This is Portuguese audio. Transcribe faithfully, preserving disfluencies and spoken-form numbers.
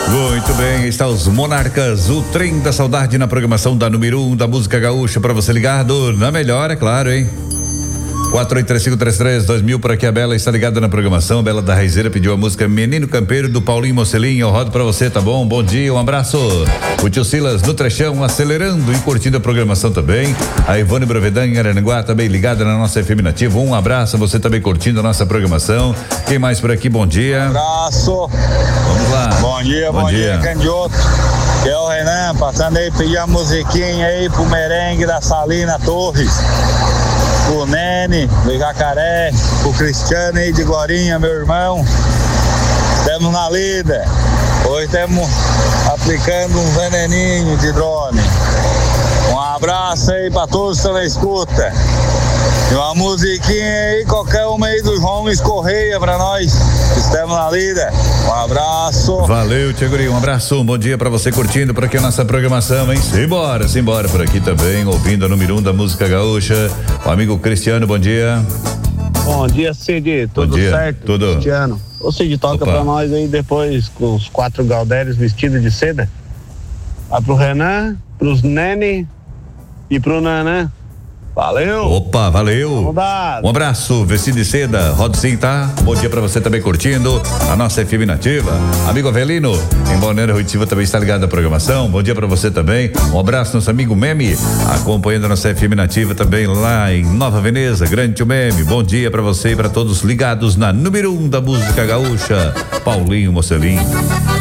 Muito bem, está os Monarcas, o trem da saudade na programação da número um da música gaúcha para você ligado na melhor, é claro, hein? quatro oito três cinco três três dois mil, por aqui a Bela está ligada na programação. A Bela da Raizeira pediu a música Menino Campeiro do Paulinho Mocelinho. Eu rodo pra você, tá bom? Bom dia, um abraço. O tio Silas no Trechão acelerando e curtindo a programação também. A Ivone Brovedan em Araranguá também ligada na nossa F M Nativa. Um abraço, você também curtindo a nossa programação. Quem mais por aqui? Bom dia. Um abraço. Vamos lá. Bom dia, bom, bom dia, dia Candioto. Que é o Renan, passando aí pedir a musiquinha aí pro merengue da Salina Torres. O Nene, do Jacaré, o Cristiano aí de Gorinha, meu irmão. Estamos na lida. Hoje estamos aplicando um veneninho de drone. Um abraço aí para todos que estão na escuta. E uma musiquinha aí, qualquer uma aí do João Correia pra nós. Estamos na lida. Um abraço. Valeu, Tia Guri, um abraço, um bom dia pra você curtindo por aqui a nossa programação, hein? Simbora, simbora por aqui também, ouvindo a número um da música gaúcha. O amigo Cristiano, bom dia. Bom dia, Cid, tudo bom dia. certo? Tudo. Cristiano. Ô Cid, toca Opa. pra nós aí depois com os quatro Galdérios vestidos de seda. Vai pro Renan, pros Nene e pro Nanã. Valeu! Opa, valeu! Um abraço, vestido de seda, roda sim, tá? Bom dia pra você também curtindo a nossa F M Nativa. Amigo Avelino, em Balneário Ruitiva também está ligado na programação. Bom dia pra você também. Um abraço, nosso amigo Meme, acompanhando a nossa F M Nativa também lá em Nova Veneza. Grande tio Meme, bom dia pra você e pra todos ligados na número um da música gaúcha, Paulinho Mocelinho.